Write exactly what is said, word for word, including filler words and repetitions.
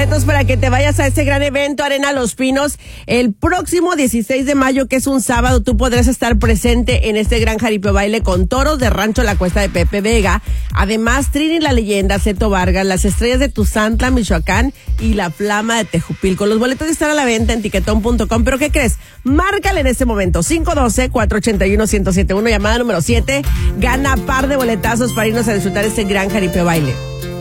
boletos para que te vayas a ese gran evento Arena Los Pinos el próximo dieciséis de mayo, que es un sábado. Tú podrás estar presente en este gran jaripeo baile con toros de Rancho La Cuesta de Pepe Vega. Además, Trini la Leyenda, Ceto Vargas, las estrellas de Tuzantla, Michoacán y la Flama de Tejupilco. Los boletos están a la venta en tiquetón punto com. ¿Pero qué crees? Márcale en este momento. cinco uno dos, cuatro ocho uno, uno cero siete uno, llamada número siete. Gana par de boletazos para irnos a disfrutar este gran jaripeo baile.